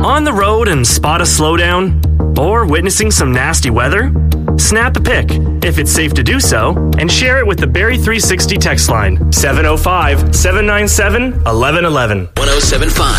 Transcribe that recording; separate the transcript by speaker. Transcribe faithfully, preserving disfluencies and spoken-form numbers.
Speaker 1: On the road and spot a slowdown? Or witnessing some nasty weather? Snap a pic, if it's safe to do so, and share it with the Barrie three sixty text line, seven oh five, seven nine seven, one one one one.
Speaker 2: one oh seven point five